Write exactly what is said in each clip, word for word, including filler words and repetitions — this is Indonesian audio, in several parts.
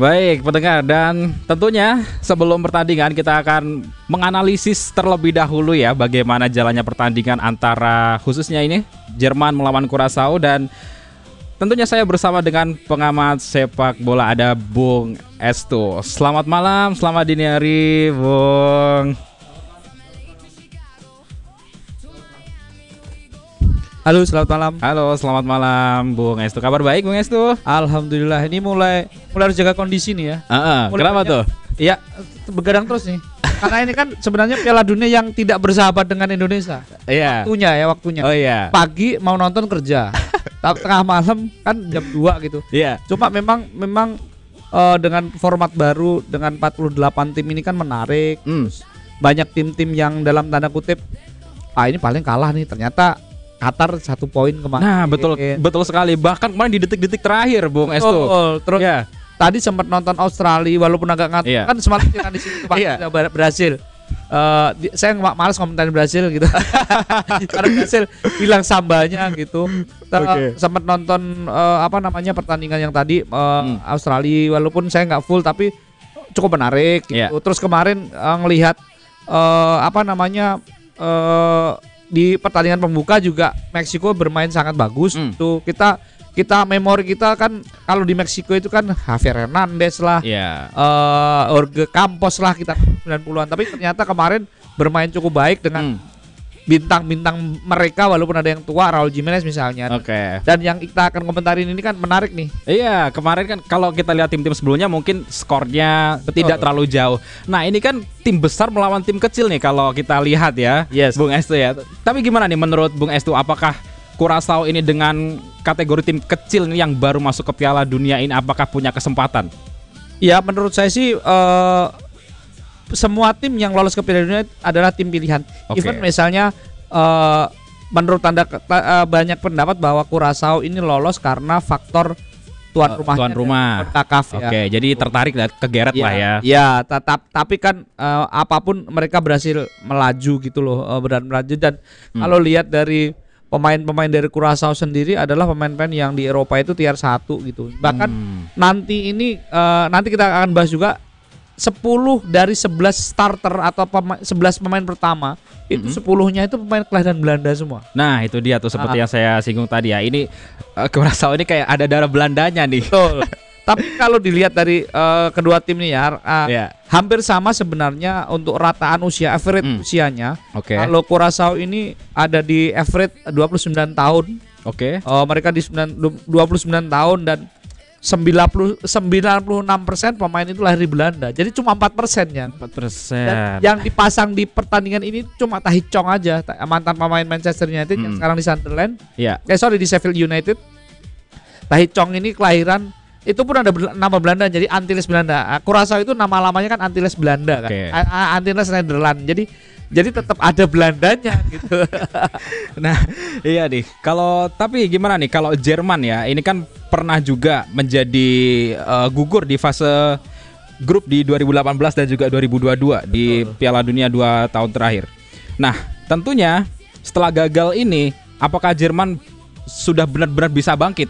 Baik pendengar, dan tentunya sebelum pertandingan kita akan menganalisis terlebih dahulu ya bagaimana jalannya pertandingan antara khususnya ini Jerman melawan Curaçao. Dan tentunya saya bersama dengan pengamat sepak bola, ada Bung Estu. Selamat malam, selamat dini hari Bung. Halo, selamat malam. Halo, selamat malam Bung Estu. Kabar baik Bung Estu? Alhamdulillah, ini mulai mulai harus jaga kondisi nih ya. Uh-uh, Mulai kenapa banyak- tuh? Iya, begadang terus nih. Karena ini kan sebenarnya Piala Dunia yang tidak bersahabat dengan Indonesia. Iya. Waktunya ya, waktunya. Oh iya. Pagi mau nonton kerja. Ta- Tengah malam kan jam dua gitu. Iya. Cuma memang memang eh, dengan format baru dengan empat puluh delapan tim ini kan menarik. Hmm. Banyak tim-tim yang dalam tanda kutip ah ini paling kalah nih, ternyata Qatar satu poin kemarin. Nah betul betul sekali. Bahkan kemarin di detik-detik terakhir Bung Estu. Betul. Terus Ya. tadi sempat nonton Australia walaupun agak ngantuk. Iya. Kan semalam kita di sini tuh Pak, Iya. Bar- Brasil. Eh, di- saya nggak malas komentarin Brasil gitu. Karena Brasil bilang sambanya gitu. Kita Oke. sempat nonton eh, apa namanya pertandingan yang tadi eh, Hmm. Australia, walaupun saya nggak full tapi cukup menarik gitu. Iya. Terus kemarin eh, ngelihat eh, apa namanya eh, di pertandingan pembuka juga Meksiko bermain sangat bagus. Hmm. Tuh kita kita memori kita kan kalau di Meksiko itu kan Javier Hernandez lah, Iya. eh Jorge Campos lah kita sembilan puluhan, tapi ternyata kemarin bermain cukup baik dengan Hmm. bintang-bintang mereka walaupun ada yang tua, Raul Jimenez misalnya. Oke. Dan yang kita akan komentarin ini kan menarik nih. Iya, kemarin kan kalau kita lihat tim-tim sebelumnya mungkin skornya Betul. tidak terlalu jauh. Nah, ini kan tim besar melawan tim kecil nih kalau kita lihat ya. Yes. Bung Estu ya. Tapi gimana nih menurut Bung Estu, apakah Curaçao ini dengan kategori tim kecil nih yang baru masuk ke Piala Dunia ini apakah punya kesempatan? Ya menurut saya sih eh, semua tim yang lolos ke Piala Dunia adalah tim pilihan. Oke. Even misalnya eh, menurut tanda ta- eh, banyak pendapat bahwa Curaçao ini lolos karena faktor tuan Eh, rumahnya. tuan rumah. Kakaf ya. Oke, jadi tertarik lah kegeret lah ya. Ya, tetap tapi kan eh, apapun mereka berhasil melaju gitu loh, eh, benar melaju. Dan Hmm. kalau lihat dari pemain-pemain dari Curaçao sendiri adalah pemain-pemain yang di Eropa itu tier satu gitu. Bahkan Hmm. nanti ini eh, nanti kita akan bahas juga sepuluh dari sebelas starter atau pema- sebelas pemain pertama itu Mhm. sepuluhnya itu pemain kelahiran Belanda semua. Nah, itu dia tuh seperti Ah. yang saya singgung tadi ya. Ini uh, Curaçao ini kayak ada darah Belandanya nih. Betul. Tapi kalau dilihat dari eh, kedua tim ini ya, eh, Iya. hampir sama sebenarnya untuk rataan usia, average Hmm. usianya. Oke. Kalau Curaçao ini ada di average dua puluh sembilan tahun. Oke. Oh, mereka di sembilan- dua puluh sembilan tahun dan sembilan puluh sembilan puluh enam persen pemain itu lahir di Belanda. Jadi cuma empat persennya. empat Dan persen. yang dipasang di pertandingan ini cuma Tahith Chong aja, ta- mantan pemain Manchester United yang Hmm. sekarang di Sunderland. Iya. Eh sorry di Sheffield United. Tahith Chong ini kelahiran itu pun ada bel- nama Belanda, jadi Antilles Belanda. Ah, Curaçao itu nama lamanya kan Antilles Belanda kan. Oke. A- A- Antilles Nederland. Jadi jadi tetap ada Belandanya gitu. Nah, iya nih. Kalau tapi gimana nih kalau Jerman ya? Ini kan pernah juga menjadi eh, gugur di fase grup di dua ribu delapan belas dan juga dua ribu dua puluh dua di Piala Dunia dua tahun terakhir. Nah, tentunya setelah gagal ini, apakah Jerman sudah benar-benar bisa bangkit?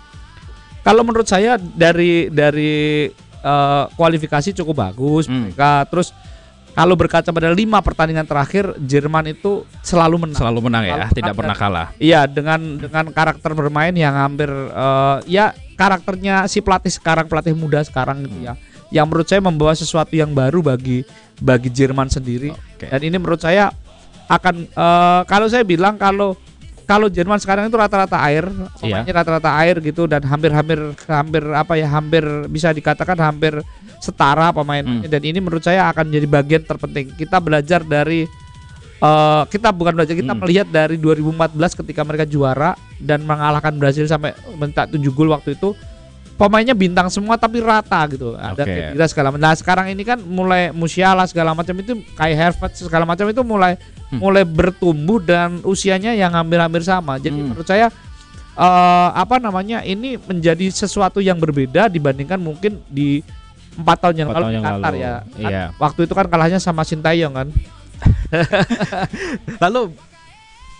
Kalau menurut saya dari dari eh, kualifikasi cukup bagus Hmm. mereka. Terus kalau berkaca pada lima pertandingan terakhir Jerman itu selalu menang. Selalu menang ya, Selalu tidak menang pernah dan- kalah. Iya, dengan dengan karakter bermain yang hampir eh, ya karakternya si pelatih sekarang, pelatih muda sekarang gitu ya. Yang menurut saya membawa sesuatu yang baru bagi bagi Jerman sendiri. Oke. Dan ini menurut saya akan eh, kalau saya bilang kalau kalau Jerman sekarang itu rata-rata air, Iya. pemainnya rata-rata air gitu dan hampir-hampir hampir apa ya, hampir bisa dikatakan hampir setara pemainnya. Hmm. Dan ini menurut saya akan jadi bagian terpenting. Kita belajar dari eh, kita bukan belajar, kita Hmm. melihat dari dua ribu empat belas ketika mereka juara dan mengalahkan Brasil sampai mencetak tujuh gol waktu itu. Pemainnya bintang semua tapi rata gitu. Ada Oke. Khedira segala macam. Nah, sekarang ini kan mulai Musiala segala macam itu kayak Havertz segala macam itu mulai Hmm. mulai bertumbuh dan usianya yang hampir-hampir sama. Jadi Hmm. menurut saya eh, apa namanya ini menjadi sesuatu yang berbeda dibandingkan mungkin di empat tahun yang Empat lalu tahun di yang Qatar lalu. ya. Kan Iya. waktu itu kan kalahnya sama Sintayong kan. Lalu